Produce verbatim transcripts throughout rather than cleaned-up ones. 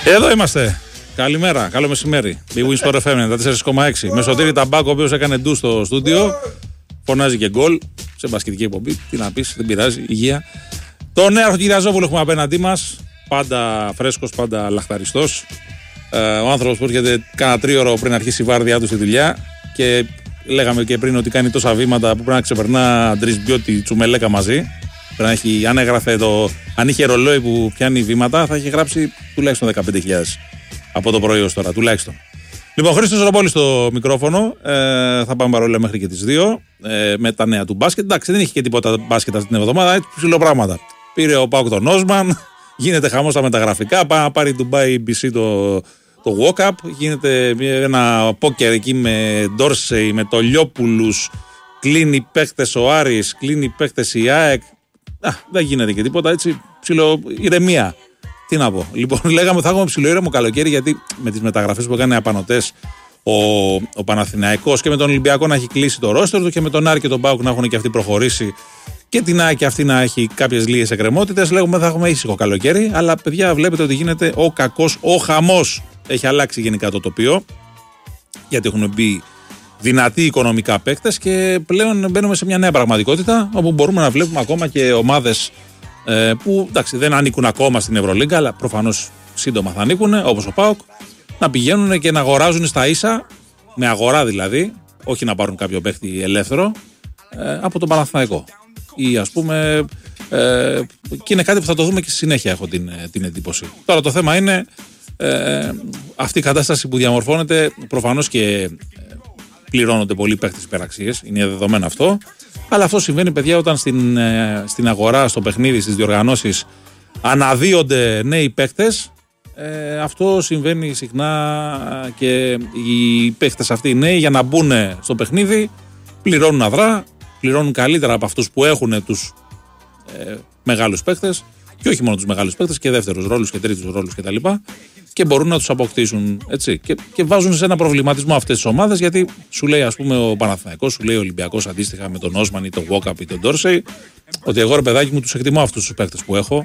Εδώ είμαστε. Καλημέρα, καλό μεσημέρι. Big Win Sport εφ εμ ενενήντα τέσσερα κόμμα έξι. Με Σωτήρη Ταμπάκο, ο οποίος έκανε ντου στο στούντιο. Φωνάζει και γκολ σε μπασκετική εκπομπή. Τι να πεις, δεν πειράζει. Υγεία. Τον Νέαρχο Κυριαζόπουλο έχουμε απέναντί μας. Πάντα φρέσκος, πάντα λαχταριστός. Ε, ο άνθρωπος που έρχεται κάνα τρίωρο πριν αρχίσει η βάρδιά του στη δουλειά. Και λέγαμε και πριν ότι κάνει τόσα βήματα που πρέπει να ξεπερνά Ντρισμπιώτη Τσουμελέκα μαζί. Να έχει, αν, έγραφε το, αν είχε ρολόι που πιάνει βήματα, θα είχε γράψει τουλάχιστον δεκαπέντε χιλιάδες από το πρωί ως τώρα, τουλάχιστον. Λοιπόν, Χρήστος Ρομπόλης στο μικρόφωνο. Ε, θα πάμε παρόλα μέχρι και τις δύο ε, με τα νέα του μπάσκετ. Εντάξει, δεν είχε και τίποτα μπάσκετ αυτή την εβδομάδα, έτσι ψηλό πράγματα. Πήρε ο Πάοκ τον Όσμαν, γίνεται χαμός στα μεταγραφικά. Πάει να πάρει Dubai μπι σι το, το walk-up. Γίνεται ένα πόκερ εκεί με Ντόρσεϊ, με το Λιόπουλους. Κλείνει παίκτες ο Άρης, κλείνει παίκτες η ΑΕΚ. Α, δεν γίνεται και τίποτα, έτσι ψηλό ηρεμία. Τι να πω. Λοιπόν, λέγαμε θα έχουμε ψηλό ήρεμο καλοκαίρι, γιατί με τις μεταγραφές που έκανε απανωτές ο, ο Παναθηναϊκός και με τον Ολυμπιακό να έχει κλείσει το ρόστερ του και με τον Άρη και τον ΠΑΟΚ να έχουν και αυτοί προχωρήσει και την ΑΕΚ και αυτή να έχει κάποιες λίγες εκκρεμότητες. Λέγουμε θα έχουμε ήσυχο καλοκαίρι, αλλά παιδιά βλέπετε ότι γίνεται ο κακός, ο χαμός. Έχει αλλάξει γενικά το τοπίο, γιατί έχουν μπει δυνατοί οικονομικά παίκτες και πλέον μπαίνουμε σε μια νέα πραγματικότητα όπου μπορούμε να βλέπουμε ακόμα και ομάδες ε, που εντάξει, δεν ανήκουν ακόμα στην Ευρωλίγκα, αλλά προφανώς σύντομα θα ανήκουν, όπως ο ΠΑΟΚ, να πηγαίνουν και να αγοράζουν στα ίσα, με αγορά δηλαδή, όχι να πάρουν κάποιο παίκτη ελεύθερο, ε, από τον Παναθηναϊκό. Ή ας πούμε, ε, και είναι κάτι που θα το δούμε και στη συνέχεια, έχω την, την εντύπωση. Τώρα το θέμα είναι ε, αυτή η κατάσταση που διαμορφώνεται, προφανώς και πληρώνονται πολλοί παίκτες υπεραξίες, είναι δεδομένο αυτό. Αλλά αυτό συμβαίνει, παιδιά, όταν στην, ε, στην αγορά, στο παιχνίδι, στις διοργανώσεις αναδύονται νέοι παίκτες. Ε, αυτό συμβαίνει συχνά και οι παίκτες αυτοί οι νέοι για να μπουν στο παιχνίδι πληρώνουν αδρά, πληρώνουν καλύτερα από αυτούς που έχουν τους ε, μεγάλους παίκτες και όχι μόνο τους μεγάλους παίκτες και δεύτερους ρόλους και τρίτους ρόλους κτλ. Και μπορούν να τους αποκτήσουν, έτσι. Και, και βάζουν σε ένα προβληματισμό αυτές τις ομάδες, γιατί σου λέει, ας πούμε, ο Παναθηναϊκός, σου λέει ο Ολυμπιακός αντίστοιχα με τον Όσμαν ή τον Walkup ή τον Ντόρσεϊ, ότι εγώ ρε παιδάκι μου τους εκτιμώ αυτούς τους παίκτες που έχω.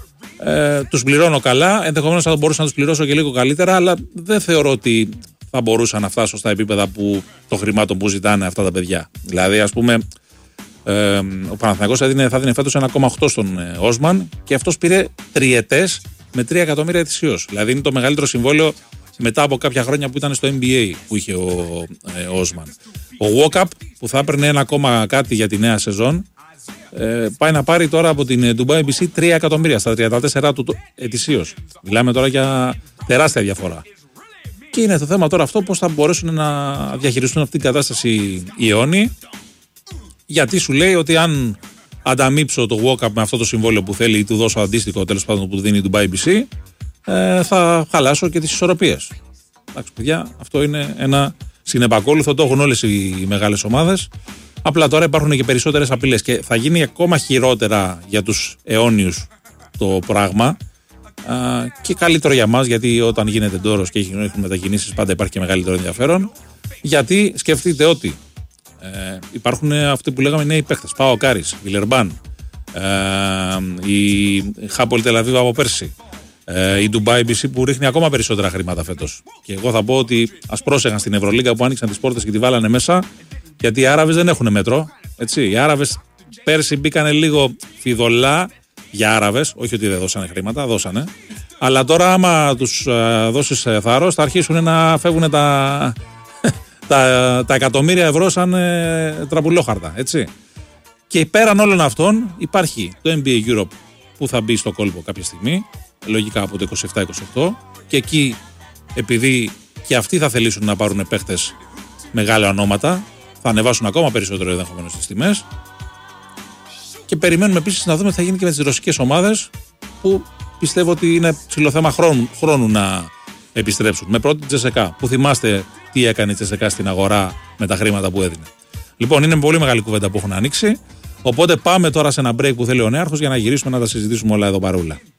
Ε, τους πληρώνω καλά, ενδεχομένως θα μπορούσα να τους πληρώσω και λίγο καλύτερα, αλλά δεν θεωρώ ότι θα μπορούσα να φτάσω στα επίπεδα που των χρημάτων που ζητάνε αυτά τα παιδιά. Δηλαδή, ας πούμε, ε, ο Παναθηναϊκός θα δίνει, θα δίνει φέτος ένα κόμμα οκτώ στον ε, Όσμαν και αυτός πήρε τριετές με τρία εκατομμύρια ετησίως. Δηλαδή είναι το μεγαλύτερο συμβόλαιο μετά από κάποια χρόνια που ήταν στο N B A που είχε ο ε, Όσμαν. Ο Walkup που θα έπαιρνε ένα ακόμα κάτι για τη νέα σεζόν, ε, πάει να πάρει τώρα από την Dubai μπι σι τρία εκατομμύρια στα τριάντα τέσσερα του ετησίως. Μιλάμε τώρα για τεράστια διαφορά. Και είναι το θέμα τώρα αυτό πώς θα μπορέσουν να διαχειριστούν αυτή την κατάσταση οι αιώνιοι, γιατί σου λέει ότι αν ανταμείψω το walk-up με αυτό το συμβόλαιο που θέλει ή του δώσω αντίστοιχο τέλος πάντων που δίνει η Dubai μπι σι, ε, θα χαλάσω και τις ισορροπίες. Εντάξει, παιδιά, αυτό είναι ένα συνεπακόλουθο, το έχουν όλες οι μεγάλες ομάδες. Απλά τώρα υπάρχουν και περισσότερες απειλές και θα γίνει ακόμα χειρότερα για τους αιώνιους το πράγμα. Α, και καλύτερο για μας, γιατί όταν γίνεται ντόρος και έχουν μετακινήσεις πάντα υπάρχει και μεγαλύτερο ενδιαφέρον. Γιατί σκεφτείτε ότι Ε, υπάρχουν αυτοί που λέγαμε νέοι παίχτες. Πάο Κάρις, Βιλερμπάν, ε, η Χάπολ Τελαβίβ από πέρσι, ε, η Dubai μπι σι που ρίχνει ακόμα περισσότερα χρήματα φέτος. Και εγώ θα πω ότι ας πρόσεχαν στην Ευρωλίγκα που άνοιξαν τις πόρτες και τη βάλανε μέσα, γιατί οι Άραβες δεν έχουν μέτρο. Έτσι. Οι Άραβες πέρσι μπήκανε λίγο φιδωλά για Άραβες, όχι ότι δεν δώσανε χρήματα, δώσανε. Αλλά τώρα, άμα τους ε, δώσεις ε, θάρρος, θα αρχίσουν να φεύγουν τα. Τα, τα εκατομμύρια ευρώ σαν ε, τραπουλόχαρτα, έτσι. Και πέραν όλων αυτών υπάρχει το N B A Europe που θα μπει στο κόλπο κάποια στιγμή, λογικά από το είκοσι επτά είκοσι οκτώ, και εκεί επειδή και αυτοί θα θελήσουν να πάρουν παίχτες μεγάλα ονόματα, θα ανεβάσουν ακόμα περισσότερο ενδεχομένως τις τιμές. Και περιμένουμε επίσης να δούμε τι θα γίνει και με τις ρωσικές ομάδες, που πιστεύω ότι είναι ψηλό θέμα χρόνου, χρόνου να επιστρέψουν. Με πρώτη Τζεσεκά, που θυμάστε τι έκανε η Τζεσεκά στην αγορά με τα χρήματα που έδινε. Λοιπόν, είναι πολύ μεγάλη κουβέντα που έχουν ανοίξει. Οπότε πάμε τώρα σε ένα break που θέλει ο Νέαρχος για να γυρίσουμε να τα συζητήσουμε όλα εδώ παρούλα.